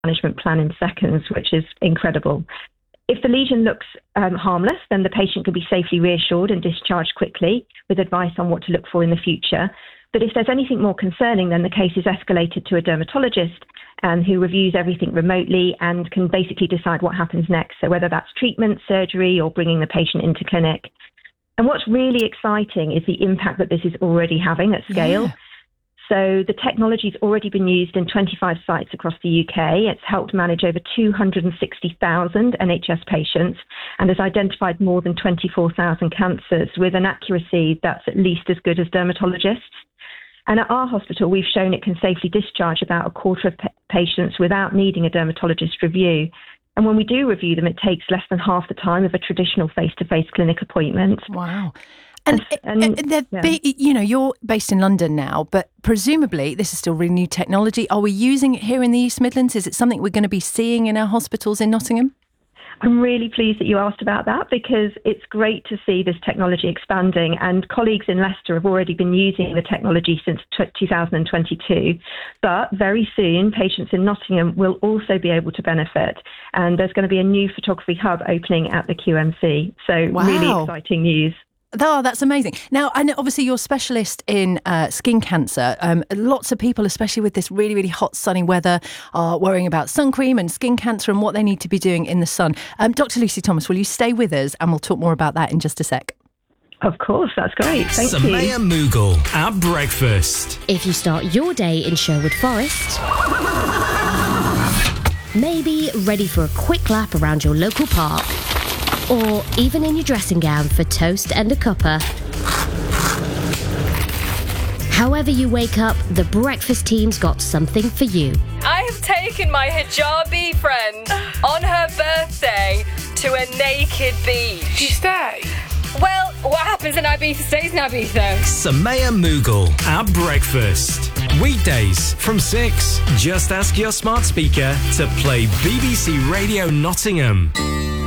management plan in seconds, which is incredible. If the lesion looks harmless, then the patient can be safely reassured and discharged quickly with advice on what to look for in the future. But if there's anything more concerning, then the case is escalated to a dermatologist who reviews everything remotely and can basically decide what happens next. So whether that's treatment, surgery, or bringing the patient into clinic. And what's really exciting is the impact that this is already having at scale. Yeah. So the technology's already been used in 25 sites across the UK. It's helped manage over 260,000 NHS patients and has identified more than 24,000 cancers with an accuracy that's at least as good as dermatologists. And at our hospital, we've shown it can safely discharge about a quarter of patients without needing a dermatologist review. And when we do review them, it takes less than half the time of a traditional face-to-face clinic appointment. Wow. And you're based in London now, but presumably this is still really new technology. Are we using it here in the East Midlands? Is it something we're going to be seeing in our hospitals in Nottingham? I'm really pleased that you asked about that because it's great to see this technology expanding, and colleagues in Leicester have already been using the technology since 2022. But very soon, patients in Nottingham will also be able to benefit, and there's going to be a new photography hub opening at the QMC. So Really exciting news. Oh, that's amazing. Now, I know obviously you're a specialist in skin cancer. Lots of people, especially with this really, really hot sunny weather, are worrying about sun cream and skin cancer and what they need to be doing in the sun. Dr. Lucy Thomas, will you stay with us and we'll talk more about that in just a sec? Of course, that's great. Thank you. Samaya Mughal at breakfast. If you start your day in Sherwood Forest, maybe ready for a quick lap around your local park, or even in your dressing gown for toast and a cuppa. However you wake up, the breakfast team's got something for you. I have taken my hijabi friend on her birthday to a naked beach. Do you stay? Well, what happens in Ibiza stays in Ibiza. Samaya Mughal at breakfast. Weekdays from 6. Just ask your smart speaker to play BBC Radio Nottingham.